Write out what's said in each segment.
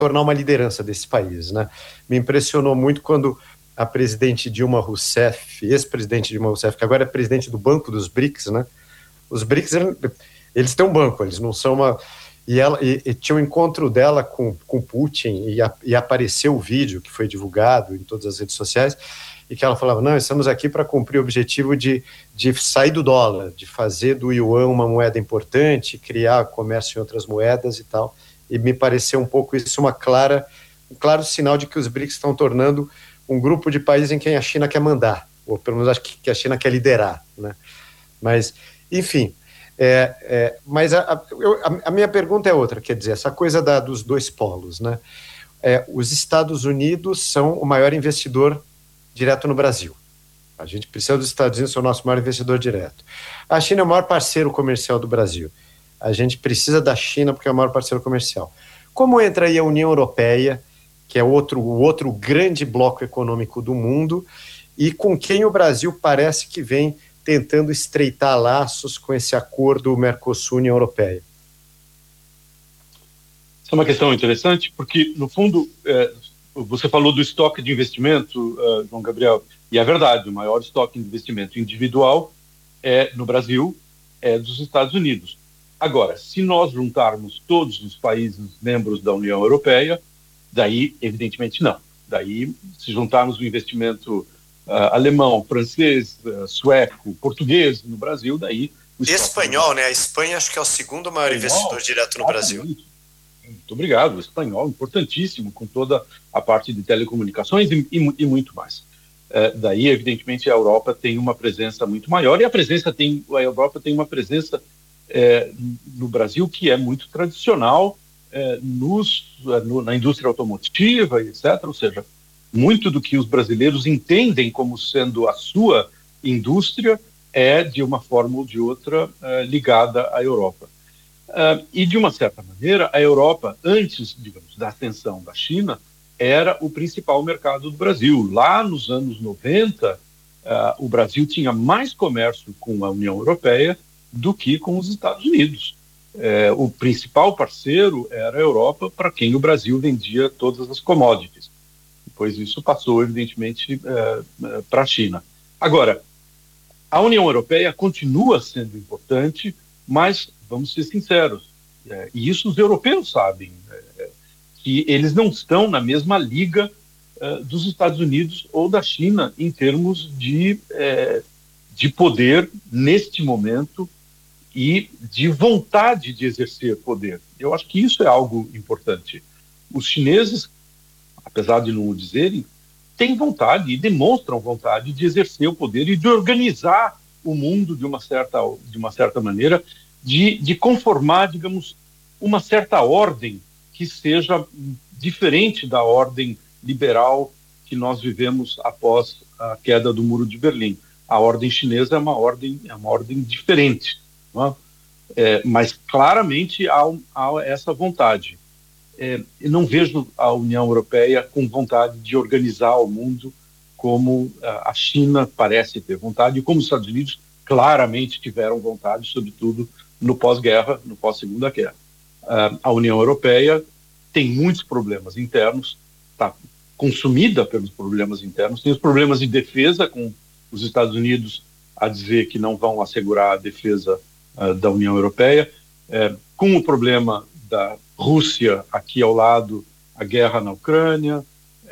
tornar uma liderança desse país, né? Me impressionou muito quando a presidente Dilma Rousseff, ex-presidente Dilma Rousseff, que agora é presidente do Banco dos BRICS, né? Os BRICS, eles têm um banco, eles não são uma... E tinha um encontro dela com Putin, e apareceu o vídeo que foi divulgado em todas as redes sociais, e que ela falava, não, estamos aqui para cumprir o objetivo de sair do dólar, de fazer do yuan uma moeda importante, criar comércio em outras moedas e tal. E me pareceu um pouco isso um claro sinal de que os BRICS estão tornando um grupo de países em quem a China quer mandar, ou pelo menos acho que a China quer liderar, né? Mas, enfim, mas a minha pergunta é outra, quer dizer, essa coisa dos dois polos, né? Os Estados Unidos são o maior investidor direto no Brasil. A gente precisa dos Estados Unidos ser o nosso maior investidor direto. A China é o maior parceiro comercial do Brasil. A gente precisa da China porque é o maior parceiro comercial. Como entra aí a União Europeia, que é o outro grande bloco econômico do mundo, e com quem o Brasil parece que vem tentando estreitar laços com esse acordo Mercosul-União Europeia? Essa é uma questão interessante, porque, no fundo, você falou do estoque de investimento, João Gabriel, e é verdade, o maior estoque de investimento individual no Brasil é dos Estados Unidos. Agora, se nós juntarmos todos os países membros da União Europeia, daí, evidentemente, não. Daí, se juntarmos o investimento alemão, francês, sueco, português no Brasil, daí... Espanhol, né? A Espanha acho que é o segundo maior investidor direto no Brasil. Muito obrigado. O espanhol, importantíssimo, com toda a parte de telecomunicações e muito mais. Daí, evidentemente, a Europa tem uma presença muito maior, e a Europa tem uma presença no Brasil que é muito tradicional na indústria automotiva, etc. Ou seja, muito do que os brasileiros entendem como sendo a sua indústria é, de uma forma ou de outra, ligada à Europa. E, de uma certa maneira, a Europa, antes, digamos, da ascensão da China, era o principal mercado do Brasil. Lá nos anos 90, o Brasil tinha mais comércio com a União Europeia do que com os Estados Unidos. O principal parceiro era a Europa, para quem o Brasil vendia todas as commodities. Depois isso passou, evidentemente, para a China. Agora, a União Europeia continua sendo importante, mas, vamos ser sinceros, e isso os europeus sabem, que eles não estão na mesma liga dos Estados Unidos ou da China em termos de poder neste momento e de vontade de exercer poder. Eu acho que isso é algo importante. Os chineses, apesar de não o dizerem, têm vontade e demonstram vontade de exercer o poder e de organizar o mundo de uma certa maneira, de conformar, digamos, uma certa ordem que seja diferente da ordem liberal que nós vivemos após a queda do Muro de Berlim. A ordem chinesa é uma ordem diferente, não é? Mas claramente há essa vontade. Eu não vejo a União Europeia com vontade de organizar o mundo como a China parece ter vontade, e como os Estados Unidos claramente tiveram vontade, sobretudo no pós-guerra, no pós-segunda guerra. A União Europeia tem muitos problemas internos, está consumida pelos problemas internos, tem os problemas de defesa, com os Estados Unidos a dizer que não vão assegurar a defesa da União Europeia, com o problema da Rússia aqui ao lado, a guerra na Ucrânia,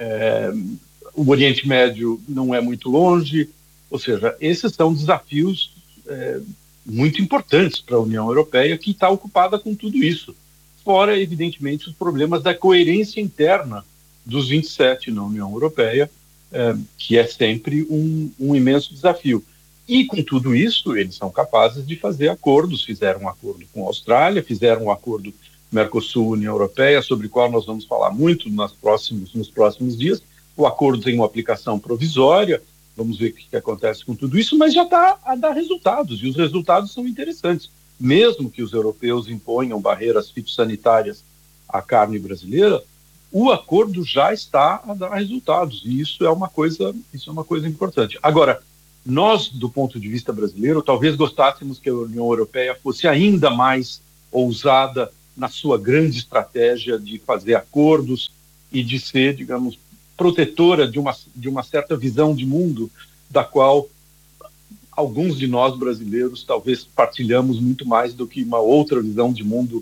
o Oriente Médio não é muito longe, ou seja, esses são desafios muito importantes para a União Europeia, que está ocupada com tudo isso. Fora, evidentemente, os problemas da coerência interna dos 27 na União Europeia, que é sempre um imenso desafio. E, com tudo isso, eles são capazes de fazer acordos. Fizeram um acordo com a Austrália, fizeram um acordo Mercosul-União Europeia, sobre o qual nós vamos falar muito nos próximos dias. O acordo tem uma aplicação provisória, vamos ver o que acontece com tudo isso, mas já está a dar resultados, e os resultados são interessantes. Mesmo que os europeus imponham barreiras fitossanitárias à carne brasileira, o acordo já está a dar resultados, e isso é uma coisa importante. Agora, nós, do ponto de vista brasileiro, talvez gostássemos que a União Europeia fosse ainda mais ousada na sua grande estratégia de fazer acordos e de ser, digamos, protetora de uma certa visão de mundo da qual alguns de nós brasileiros talvez partilhamos muito mais do que uma outra visão de mundo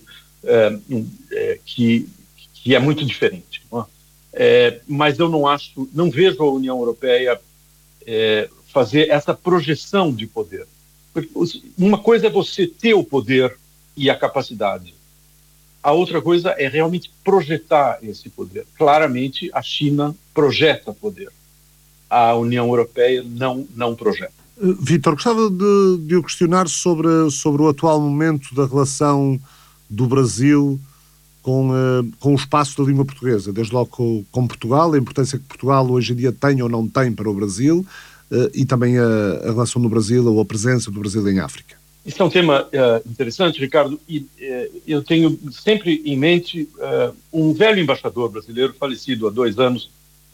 que é muito diferente. Não é? Mas eu não vejo a União Europeia fazer essa projeção de poder. Porque uma coisa é você ter o poder e a capacidade. A outra coisa é realmente projetar esse poder. Claramente, a China projeta poder. A União Europeia não projeta. Vítor, gostava de o questionar sobre o atual momento da relação do Brasil com o espaço da língua portuguesa, desde logo com Portugal, a importância que Portugal hoje em dia tem ou não tem para o Brasil, e também a relação do Brasil ou a presença do Brasil em África. Isso é um tema interessante, Ricardo, e eu tenho sempre em mente um velho embaixador brasileiro, falecido há 2 anos,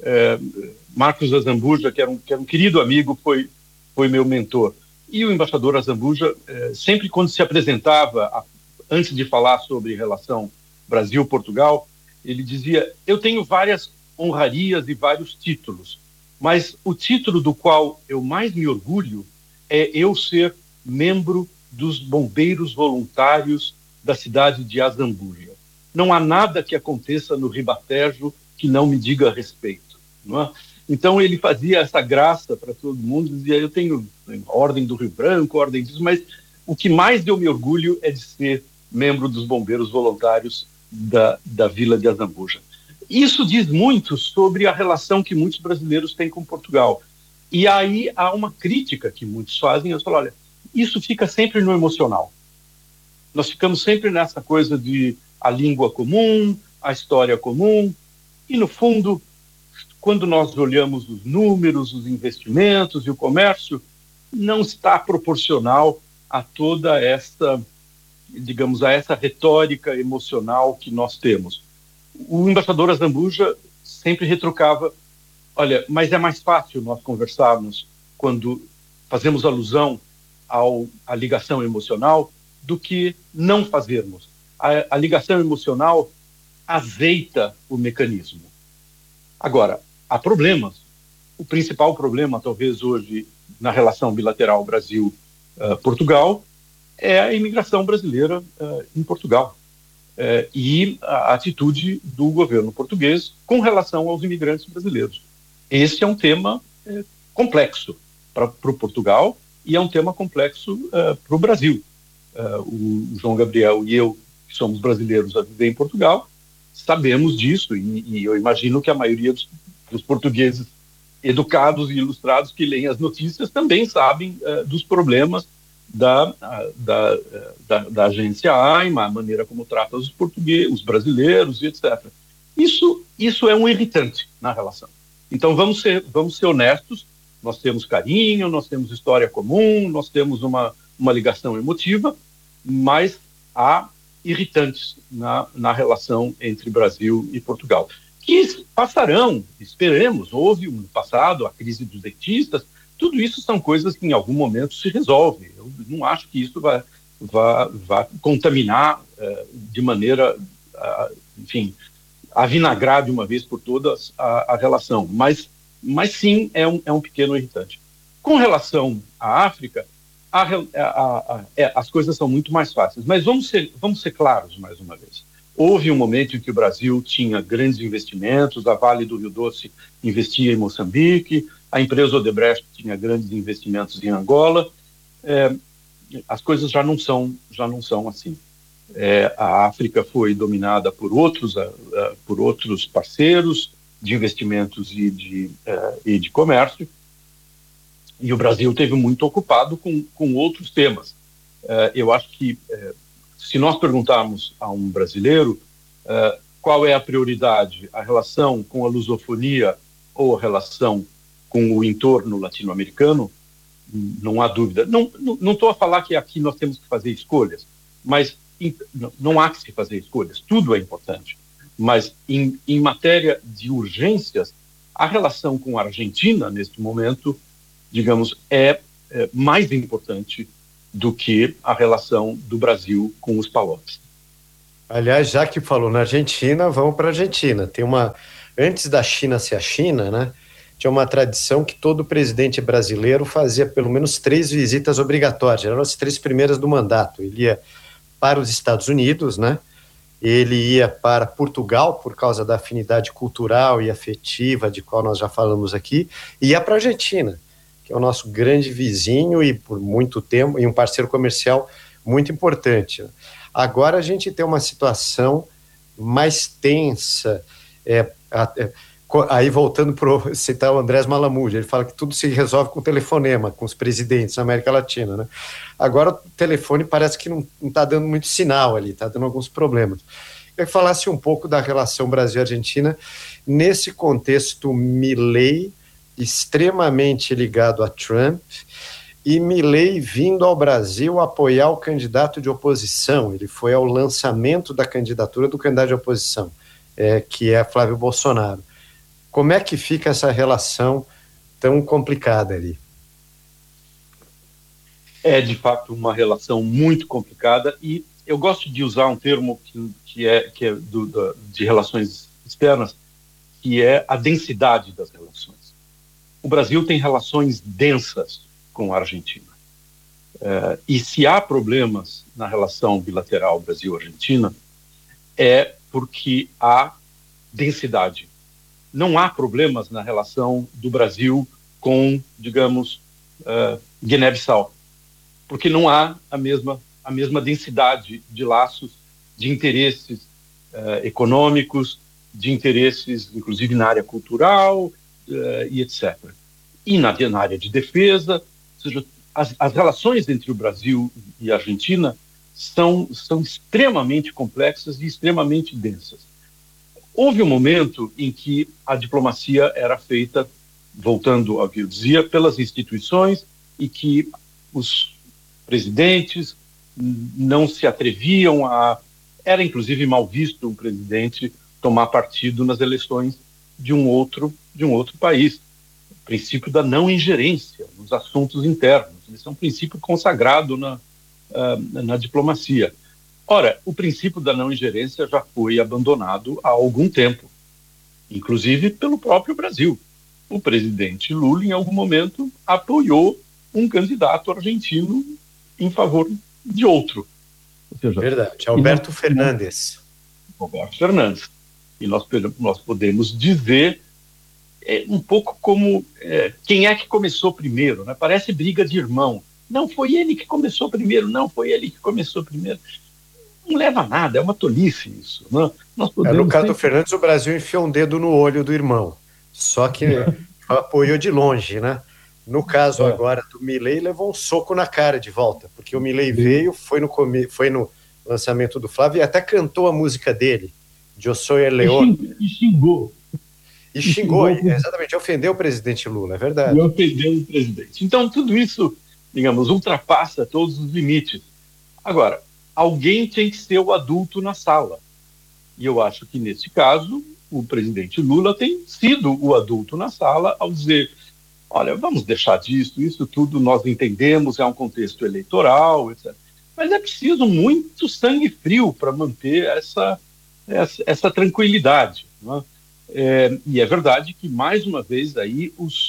Marcos Azambuja, que era um querido amigo, foi meu mentor. E o embaixador Azambuja, sempre quando se apresentava, antes de falar sobre relação Brasil-Portugal, ele dizia: eu tenho várias honrarias e vários títulos, mas o título do qual eu mais me orgulho é eu ser membro dos bombeiros voluntários da cidade de Azambuja. Não há nada que aconteça no Ribatejo que não me diga respeito. Não é? Então ele fazia essa graça para todo mundo, dizia: eu tenho ordem do Rio Branco, ordem disso, mas o que mais eu me orgulho é de ser membro dos bombeiros voluntários da vila de Azambuja. Isso diz muito sobre a relação que muitos brasileiros têm com Portugal. E aí há uma crítica que muitos fazem, eu falo: olha, isso fica sempre no emocional. Nós ficamos sempre nessa coisa de a língua comum, a história comum, e no fundo, quando nós olhamos os números, os investimentos e o comércio, não está proporcional a toda essa, digamos, a essa retórica emocional que nós temos. O embaixador Azambuja sempre retrucava: olha, mas é mais fácil nós conversarmos quando fazemos alusão à ligação emocional do que não fazermos. A ligação emocional azeita o mecanismo. Agora, há problemas. O principal problema, talvez hoje, na relação bilateral Brasil-Portugal, é a imigração brasileira em Portugal e a atitude do governo português com relação aos imigrantes brasileiros. Esse é um tema complexo para o Portugal e é um tema complexo para o Brasil. O João Gabriel e eu, que somos brasileiros a viver em Portugal, sabemos disso e eu imagino que a maioria dos portugueses educados e ilustrados que leem as notícias também sabem dos problemas da agência AIMA, a maneira como trata os portugueses, os brasileiros e etc. Isso é um irritante na relação. Então vamos ser honestos, nós temos carinho, nós temos história comum, nós temos uma ligação emotiva, mas há irritantes na relação entre Brasil e Portugal, que passarão, esperemos. Houve no passado a crise dos dentistas, tudo isso são coisas que em algum momento se resolvem. Eu não acho que isso vai contaminar de maneira, enfim, avinagrar de uma vez por todas a relação, mas sim é um pequeno irritante. Com relação à África, as coisas são muito mais fáceis, mas vamos ser claros mais uma vez. Houve um momento em que o Brasil tinha grandes investimentos, a Vale do Rio Doce investia em Moçambique, a empresa Odebrecht tinha grandes investimentos em Angola. As coisas já não são assim. A África foi dominada por outros parceiros de investimentos e de comércio, e o Brasil teve muito ocupado com outros temas. Eu acho que, se nós perguntarmos a um brasileiro qual é a prioridade, a relação com a lusofonia ou a relação com o entorno latino-americano, não há dúvida. Não estou a falar que aqui nós temos que fazer escolhas, mas não há que se fazer escolhas, tudo é importante. Mas em matéria de urgências, a relação com a Argentina, neste momento, digamos, é mais importante do que a relação do Brasil com os PALOPs. Aliás, já que falou na Argentina, vamos para a Argentina. Antes da China ser a China, né? Tinha uma tradição que todo presidente brasileiro fazia pelo menos 3 visitas obrigatórias. Eram as 3 primeiras do mandato. Ele ia para os Estados Unidos, né? Ele ia para Portugal, por causa da afinidade cultural e afetiva, de qual nós já falamos aqui, e ia para a Argentina, que é o nosso grande vizinho e por muito tempo, e um parceiro comercial muito importante. Agora a gente tem uma situação mais tensa, aí voltando para citar o Andrés Malamud, ele fala que tudo se resolve com telefonema, com os presidentes na América Latina, né? Agora o telefone parece que não está dando muito sinal ali, está dando alguns problemas. Eu queria que falasse um pouco da relação Brasil-Argentina nesse contexto Milei extremamente ligado a Trump e Milei vindo ao Brasil apoiar o candidato de oposição. Ele foi ao lançamento da candidatura do candidato de oposição, que é Flávio Bolsonaro. Como é que fica essa relação tão complicada ali? É, de fato, uma relação muito complicada e eu gosto de usar um termo de relações externas, que é a densidade das relações. O Brasil tem relações densas com a Argentina. E se há problemas na relação bilateral Brasil-Argentina, é porque há densidade. Não há problemas na relação do Brasil com, digamos, Guiné-Bissau, porque não há a mesma densidade de laços, de interesses econômicos, de interesses, inclusive na área cultural e etc. E na área de defesa, ou seja, as relações entre o Brasil e a Argentina são extremamente complexas e extremamente densas. Houve um momento em que a diplomacia era feita, voltando ao que eu dizia, pelas instituições e que os presidentes não se atreviam a... Era, inclusive, mal visto um presidente tomar partido nas eleições de um outro país. O princípio da não ingerência nos assuntos internos. Esse é um princípio consagrado na diplomacia. Ora, o princípio da não ingerência já foi abandonado há algum tempo, inclusive pelo próprio Brasil. O presidente Lula, em algum momento, apoiou um candidato argentino em favor de outro. Ou seja, verdade, Alberto Fernandes. Alberto Fernandes. E nós podemos dizer um pouco como quem é que começou primeiro, né? Parece briga de irmão. Não foi ele que começou primeiro, não foi ele que começou primeiro. Não leva a nada, é uma tolice isso. Né? No caso do Fernandes, o Brasil enfiou um dedo no olho do irmão, só que apoiou de longe, né? No caso agora do Milei, levou um soco na cara de volta, porque o Milei veio, foi no lançamento do Flávio e até cantou a música dele, Eu Soy el León. E xingou. E xingou, exatamente, ofendeu o presidente Lula, é verdade. E ofendeu o presidente. Então, tudo isso, digamos, ultrapassa todos os limites. Agora, alguém tem que ser o adulto na sala. E eu acho que, nesse caso, o presidente Lula tem sido o adulto na sala ao dizer, olha, vamos deixar disso, isso tudo nós entendemos, é um contexto eleitoral, etc. Mas é preciso muito sangue frio para manter essa tranquilidade. Né? E é verdade que, mais uma vez, aí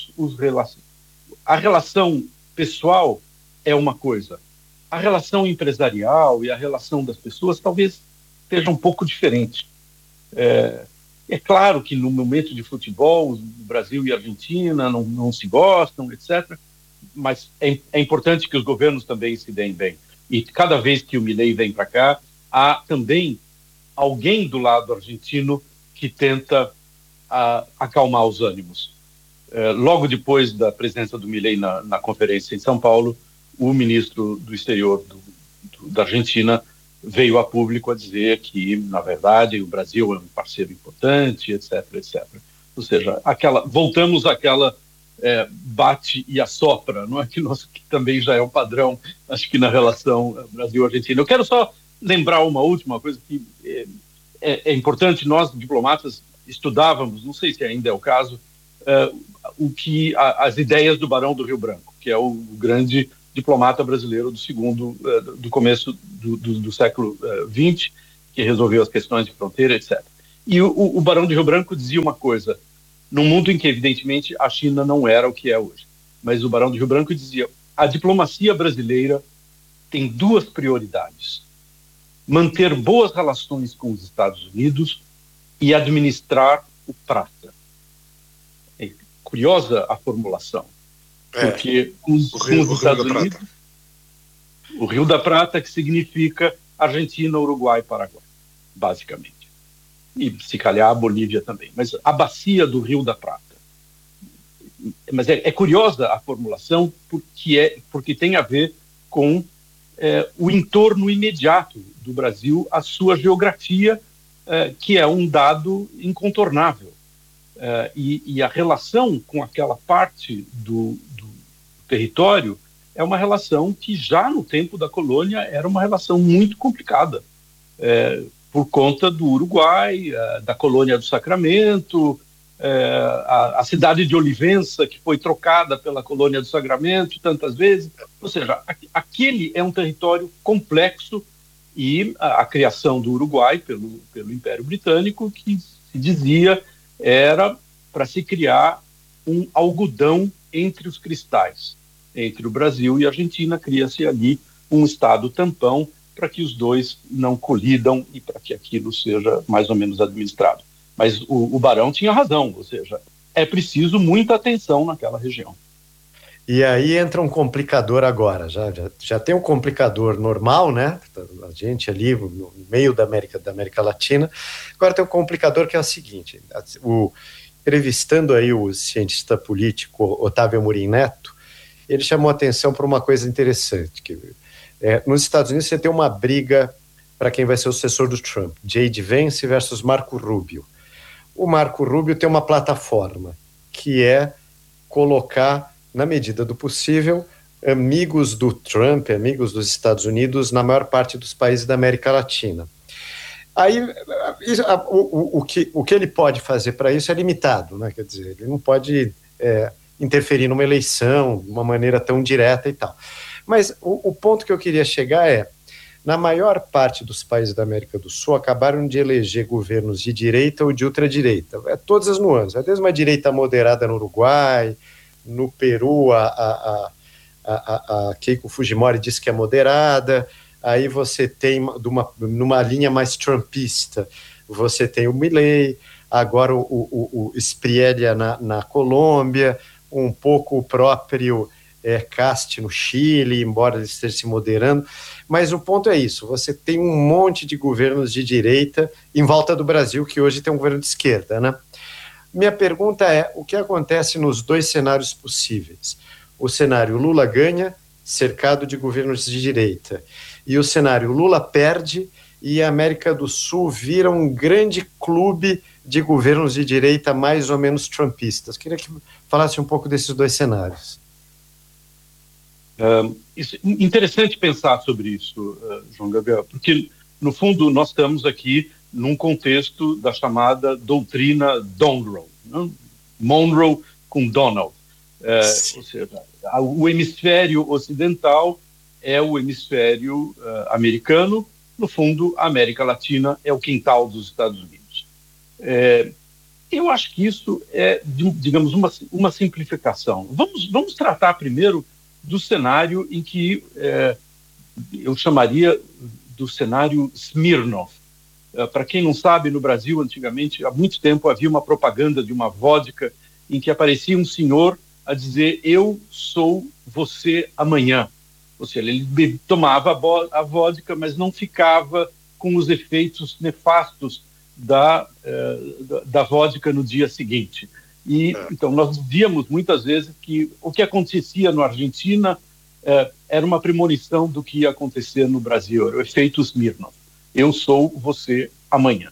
a relação pessoal é uma coisa, a relação empresarial e a relação das pessoas talvez seja um pouco diferente. É claro que no momento de futebol, o Brasil e a Argentina não se gostam, etc., mas é importante que os governos também se deem bem. E cada vez que o Milei vem para cá, há também alguém do lado argentino que tenta acalmar os ânimos. Logo depois da presença do Milei na conferência em São Paulo, o ministro do Exterior da Argentina veio a público a dizer que, na verdade, o Brasil é um parceiro importante, etc., etc. Ou seja, voltamos àquela bate e assopra, não é? Que também já é um padrão, acho que na relação Brasil-Argentina. Eu quero só lembrar uma última coisa que é importante. Nós, diplomatas, estudávamos, não sei se ainda é o caso, as ideias do Barão do Rio Branco, que é o grande diplomata brasileiro do começo do século XX, que resolveu as questões de fronteira, etc. E o Barão de Rio Branco dizia uma coisa, num mundo em que, evidentemente, a China não era o que é hoje. Mas o Barão de Rio Branco dizia: a diplomacia brasileira tem duas prioridades: manter boas relações com os Estados Unidos e administrar o prata. É curiosa a formulação, porque com os Estados Unidos, o Rio da Prata, que significa Argentina, Uruguai e Paraguai, basicamente. E, se calhar, a Bolívia também. Mas a bacia do Rio da Prata. Mas é curiosa a formulação porque tem a ver com o entorno imediato do Brasil, a sua geografia, que é um dado incontornável. E a relação com aquela parte do território é uma relação que já no tempo da colônia era uma relação muito complicada, por conta do Uruguai, da colônia do Sacramento, a cidade de Olivença, que foi trocada pela colônia do Sacramento tantas vezes. Ou seja, aquele é um território complexo, e a criação do Uruguai pelo Império Britânico, que se dizia era para se criar um algodão entre os cristais. Entre o Brasil e a Argentina, cria-se ali um estado tampão para que os dois não colidam e para que aquilo seja mais ou menos administrado. Mas o Barão tinha razão, ou seja, é preciso muita atenção naquela região. E aí entra um complicador agora, já tem um complicador normal, né? A gente ali no meio da América Latina. Agora tem um complicador que é o seguinte: entrevistando aí o cientista político Otávio Amorim Neto, ele chamou atenção para uma coisa interessante, que nos Estados Unidos você tem uma briga para quem vai ser o sucessor do Trump, J.D. Vance versus Marco Rubio. O Marco Rubio tem uma plataforma, que é colocar, na medida do possível, amigos do Trump, amigos dos Estados Unidos, na maior parte dos países da América Latina. Aí, o que ele pode fazer para isso é limitado, né? Quer dizer, ele não pode interferir numa eleição de uma maneira tão direta e tal. Mas o ponto que eu queria chegar é: na maior parte dos países da América do Sul, acabaram de eleger governos de direita ou de ultradireita. Todas as nuances. Desde uma direita moderada no Uruguai, no Peru, a Keiko Fujimori disse que é moderada. Aí você tem, numa linha mais trumpista, você tem o Milei, agora o Spriella na Colômbia, um pouco o próprio Cast no Chile, embora ele esteja se moderando. Mas o ponto é isso: você tem um monte de governos de direita em volta do Brasil, que hoje tem um governo de esquerda, né? Minha pergunta é: o que acontece nos dois cenários possíveis? O cenário Lula ganha, cercado de governos de direita, e o cenário Lula perde e a América do Sul vira um grande clube de governos de direita mais ou menos trumpistas. Queria que falasse um pouco desses dois cenários. Interessante pensar sobre isso, João Gabriel, porque, no fundo, nós estamos aqui num contexto da chamada doutrina Monroe, né? Monroe com Donald. Ou seja, o hemisfério ocidental é o hemisfério americano, no fundo, a América Latina é o quintal dos Estados Unidos. Eu acho que isso é, digamos, uma simplificação. Vamos tratar primeiro do cenário em que eu chamaria do cenário Smirnoff. Para quem não sabe, no Brasil, antigamente, há muito tempo, havia uma propaganda de uma vodka em que aparecia um senhor a dizer: eu sou você amanhã. Ou seja, ele tomava a vodka, mas não ficava com os efeitos nefastos da vodka no dia seguinte. Então, nós víamos muitas vezes que o que acontecia na Argentina era uma premonição do que ia acontecer no Brasil, era o efeito Smirnoff. Eu sou você amanhã.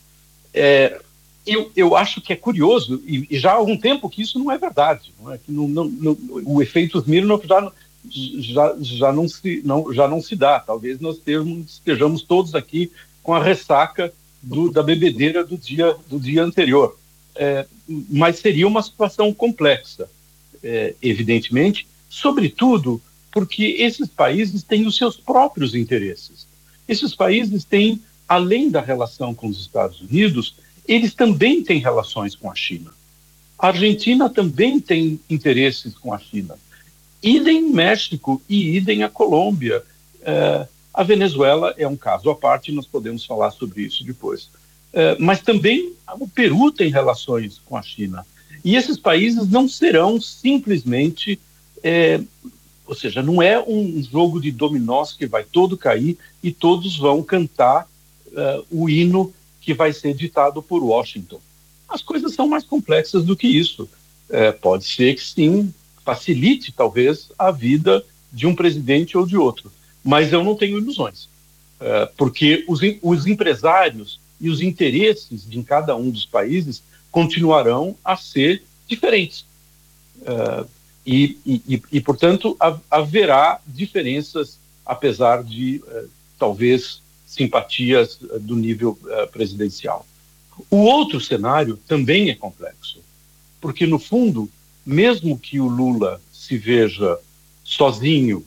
Eu acho que é curioso, e já há algum tempo que isso não é verdade. Não é? Que o efeito Smirnoff já não se dá. Talvez nós estejamos todos aqui com a ressaca da bebedeira do dia anterior. Mas seria uma situação complexa, evidentemente, sobretudo porque esses países têm os seus próprios interesses. Esses países têm além da relação com os Estados Unidos, eles também têm relações com a China. A Argentina também tem interesses com a China. Idem México e idem a Colômbia. A Venezuela é um caso à parte, nós podemos falar sobre isso depois. Mas também o Peru tem relações com a China. E esses países não serão simplesmente... ou seja, não é um jogo de dominós que vai todo cair e todos vão cantar o hino que vai ser ditado por Washington. As coisas são mais complexas do que isso. Pode ser que sim, facilite talvez a vida de um presidente ou de outro, mas eu não tenho ilusões, porque os empresários e os interesses de cada um dos países continuarão a ser diferentes. Portanto, haverá diferenças, apesar de talvez simpatias do nível presidencial. O outro cenário também é complexo, porque, no fundo, mesmo que o Lula se veja sozinho,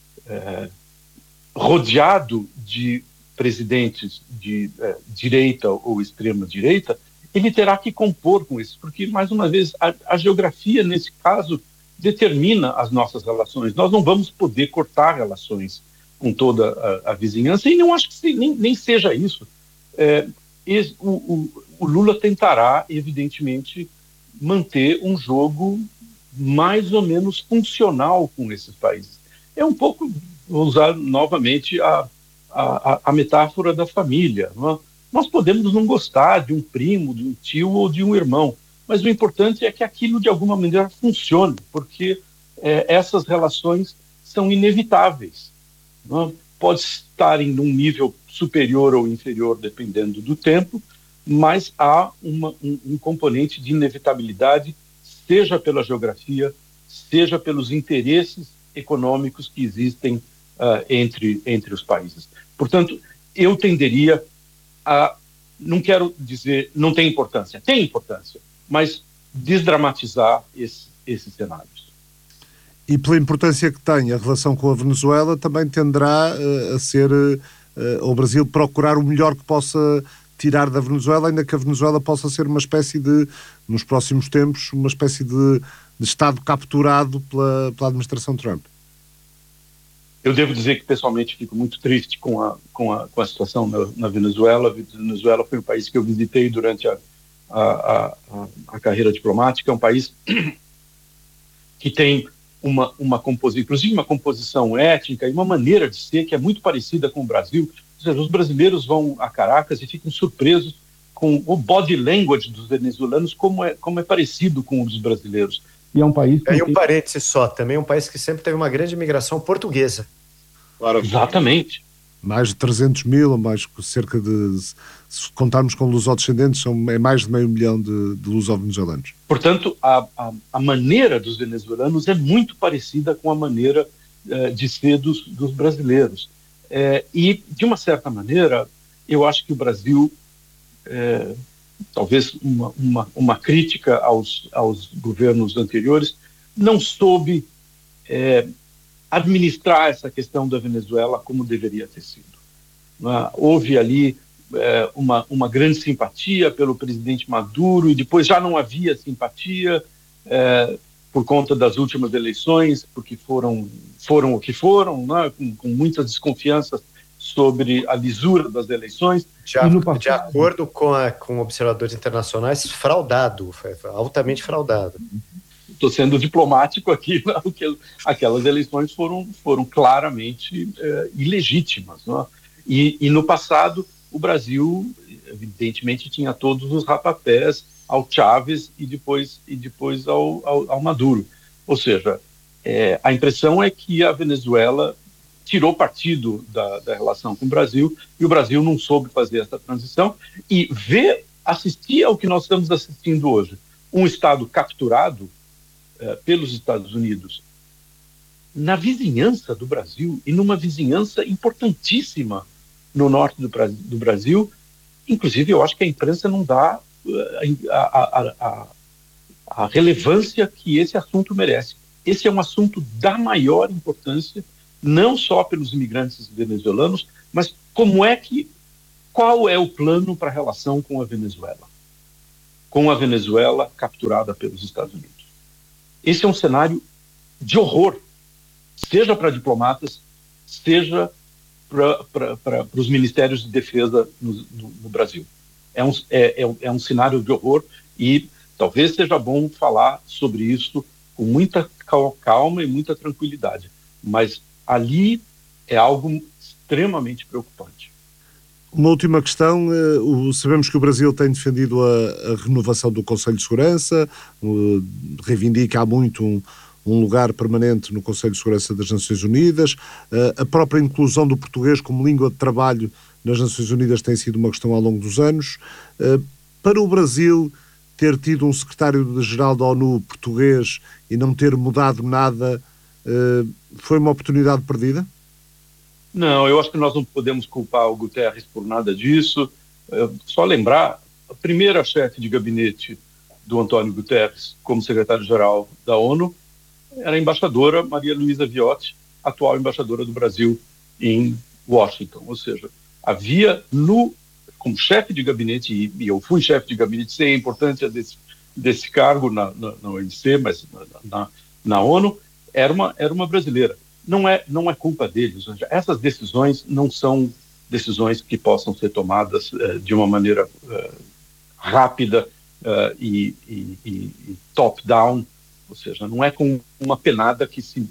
rodeado de presidentes de direita ou extrema-direita, ele terá que compor com isso, porque, mais uma vez, a geografia, nesse caso, determina as nossas relações. Nós não vamos poder cortar relações com toda a vizinhança, e não acho que nem seja isso. O Lula tentará, evidentemente, manter um jogo mais ou menos funcional com esses países. É um pouco, vou usar novamente a metáfora da família. Não é? Nós podemos não gostar de um primo, de um tio ou de um irmão, mas o importante é que aquilo de alguma maneira funcione, porque essas relações são inevitáveis. Não é? Pode estar em um nível superior ou inferior, dependendo do tempo, mas há um componente de inevitabilidade, seja pela geografia, seja pelos interesses econômicos que existem entre os países. Portanto, eu tenderia a, não quero dizer, não tem importância, mas desdramatizar esses cenários. E pela importância que tem a relação com a Venezuela, também tenderá a ser o Brasil procurar o melhor que possa tirar da Venezuela, ainda que a Venezuela possa ser uma espécie de, nos próximos tempos, uma espécie de Estado capturado pela administração Trump. Eu devo dizer que, pessoalmente, fico muito triste com a situação na Venezuela. A Venezuela foi um país que eu visitei durante a carreira diplomática. É um país que tem inclusive uma composição étnica e uma maneira de ser que é muito parecida com o Brasil. Ou seja, os brasileiros vão a Caracas e ficam surpresos com o body language dos venezuelanos, como é parecido com o dos brasileiros. E é um país que... E um parêntese só, também é um país que sempre teve uma grande imigração portuguesa. Claro. Exatamente. Mais de 300 mil, ou mais cerca de, se contarmos com lusodescendentes, é mais de 500 mil de luso-venezuelanos. Portanto, a maneira dos venezuelanos é muito parecida com a maneira de ser dos brasileiros. E, de uma certa maneira, eu acho que o Brasil, talvez uma crítica aos governos anteriores, não soube administrar essa questão da Venezuela como deveria ter sido. Houve ali uma grande simpatia pelo presidente Maduro, e depois já não havia simpatia por conta das últimas eleições, porque foram o que foram, né? com muita desconfiança sobre a lisura das eleições. De acordo com observadores internacionais, fraudado, altamente fraudado. Estou sendo diplomático aqui, porque aquelas eleições foram claramente ilegítimas. Não é? E no passado, o Brasil, evidentemente, tinha todos os rapapés ao Chávez e depois ao Maduro. Ou seja, a impressão é que a Venezuela tirou partido da relação com o Brasil, e o Brasil não soube fazer essa transição, e assistir ao que nós estamos assistindo hoje, um Estado capturado pelos Estados Unidos na vizinhança do Brasil, e numa vizinhança importantíssima no norte do Brasil. Inclusive, eu acho que a imprensa não dá a relevância que esse assunto merece. Esse é um assunto da maior importância, não só pelos imigrantes venezuelanos, mas como é que qual é o plano para a relação com a Venezuela? Com a Venezuela capturada pelos Estados Unidos. Esse é um cenário de horror, seja para diplomatas, seja para os ministérios de defesa no Brasil. É um cenário de horror e talvez seja bom falar sobre isso com muita calma e muita tranquilidade, mas ali é algo extremamente preocupante. Uma última questão, sabemos que o Brasil tem defendido a renovação do Conselho de Segurança, reivindica há muito um lugar permanente no Conselho de Segurança das Nações Unidas, a própria inclusão do português como língua de trabalho nas Nações Unidas tem sido uma questão ao longo dos anos. Para o Brasil ter tido um secretário-geral da ONU português e não ter mudado nada, foi uma oportunidade perdida? Não, eu acho que nós não podemos culpar o Guterres por nada disso. Só lembrar, a primeira chefe de gabinete do Antônio Guterres como secretário-geral da ONU era a embaixadora Maria Luísa Viotti, atual embaixadora do Brasil em Washington. Ou seja, havia como chefe de gabinete, e eu fui chefe de gabinete, sei a importância desse cargo na OMC, mas na ONU, era uma brasileira. Não é culpa deles. Essas decisões não são decisões que possam ser tomadas de uma maneira rápida e top-down, ou seja, não é com uma penada que se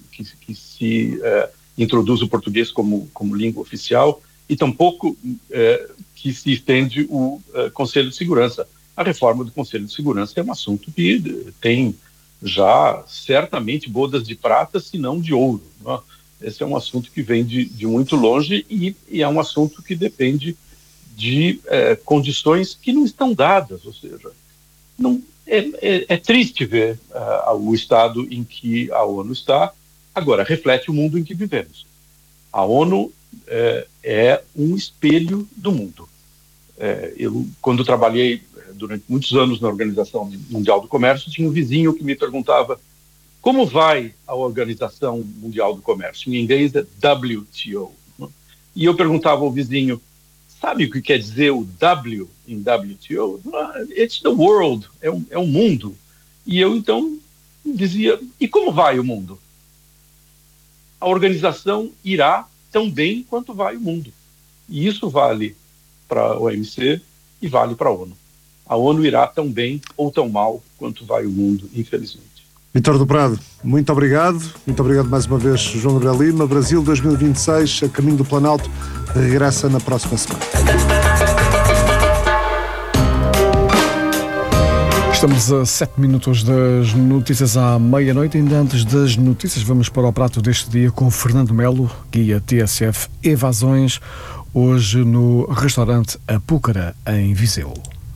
introduz o português como língua oficial e tampouco que se estende o Conselho de Segurança. A reforma do Conselho de Segurança é um assunto que tem já certamente bodas de prata, se não de ouro, não é? Esse é um assunto que vem de muito longe e é um assunto que depende de condições que não estão dadas, ou seja, não, é triste ver o estado em que a ONU está. Agora, reflete o mundo em que vivemos. A ONU é um espelho do mundo. Eu, quando trabalhei durante muitos anos na Organização Mundial do Comércio, tinha um vizinho que me perguntava como vai a Organização Mundial do Comércio. Em inglês é WTO. E eu perguntava ao vizinho, sabe o que quer dizer o W em WTO? It's the world, é um mundo. E eu então dizia, e como vai o mundo? A organização irá tão bem quanto vai o mundo. E isso vale para a OMC e vale para a ONU. A ONU irá tão bem ou tão mal quanto vai o mundo, infelizmente. Vítor do Prado, muito obrigado. Muito obrigado mais uma vez, João Gabriel Lima. Brasil 2026, a caminho do Planalto, regressa na próxima semana. Estamos a 7 minutos das notícias à meia-noite. Ainda antes das notícias, vamos para o prato deste dia com Fernando Melo, guia TSF Evasões, hoje no restaurante Apúcara, em Viseu.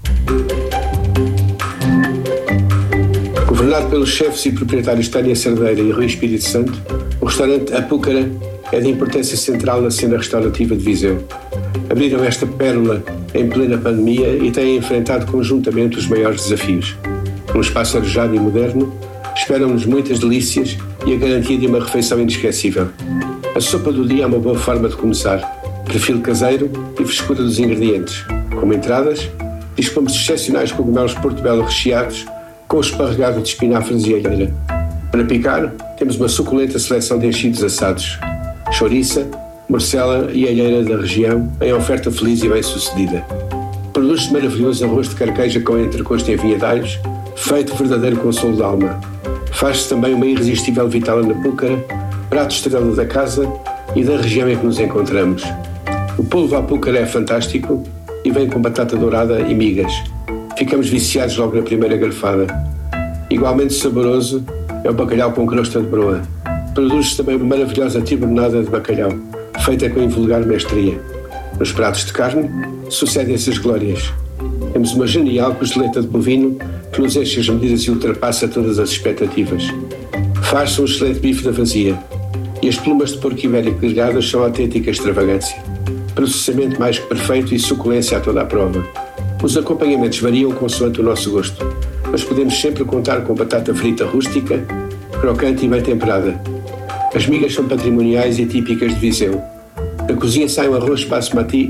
Governado pelos chefes e proprietários Tânia Cerdeira e Rui Espírito Santo, o restaurante Apúcara é de importância central na cena restaurativa de Viseu. Abriram esta pérola em plena pandemia e têm enfrentado conjuntamente os maiores desafios. Num espaço arejado e moderno, esperam-nos muitas delícias e a garantia de uma refeição inesquecível. A sopa do dia é uma boa forma de começar. Perfil caseiro e frescura dos ingredientes. Como entradas, dispomos de excepcionais cogumelos portobello recheados com esparregado de espinafres e alheira. Para picar, temos uma suculenta seleção de enchidos assados. Chouriça, morcela e alheira da região em oferta feliz e bem-sucedida. Produz-se maravilhoso arroz de carqueja com entrecosto em vinhadalhos, feito verdadeiro consolo da alma. Faz-se também uma irresistível vitela na Apúcara, prato estrela da casa e da região em que nos encontramos. O polvo à Apúcara é fantástico e vem com batata dourada e migas. Ficamos viciados logo na primeira garfada. Igualmente saboroso é o bacalhau com crosta de broa. Produz-se também uma maravilhosa tibernada de bacalhau, feita com invulgar mestria. Nos pratos de carne, sucedem-se as glórias. Temos uma genial costeleta de bovino que nos enche as medidas e ultrapassa todas as expectativas. Faz-se um excelente bife da vazia. E as plumas de porco ibérico grelhadas são autêntica extravagância. Processamento mais que perfeito e suculência a toda a prova. Os acompanhamentos variam consoante o nosso gosto, mas podemos sempre contar com batata frita rústica, crocante e bem temperada. As migas são patrimoniais e típicas de Viseu. Da cozinha sai um arroz basmati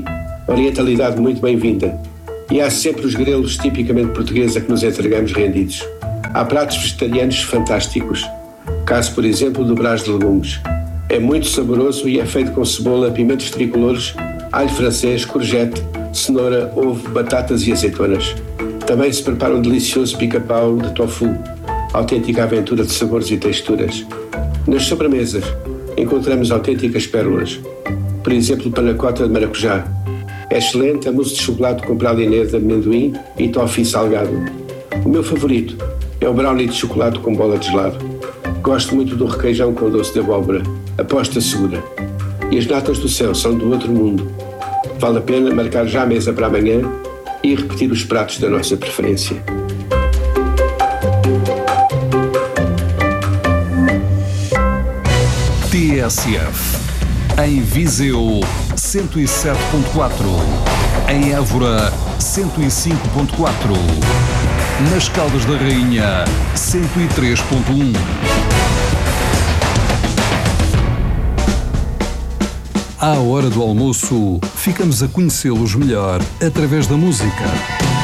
orientalidade muito bem-vinda. E há sempre os grelos tipicamente portugueses a que nos entregamos rendidos. Há pratos vegetarianos fantásticos. Caso, por exemplo, do brás de legumes. É muito saboroso e é feito com cebola, pimentos tricolores, alho francês, courgette, cenoura, ovo, batatas e azeitonas. Também se prepara um delicioso pica-pau de tofu, autêntica aventura de sabores e texturas. Nas sobremesas, encontramos autênticas pérolas. Por exemplo, panacota de maracujá. É excelente a mousse de chocolate com pralinê de amendoim e toffee salgado. O meu favorito é o brownie de chocolate com bola de gelado. Gosto muito do requeijão com doce de abóbora, aposta segura. E as natas do céu são do outro mundo. Vale a pena marcar já a mesa para amanhã e repetir os pratos da nossa preferência. TSF. Em Viseu, 107.4. Em Évora, 105.4. Nas Caldas da Rainha, 103.1. À hora do almoço, ficamos a conhecê-los melhor através da música.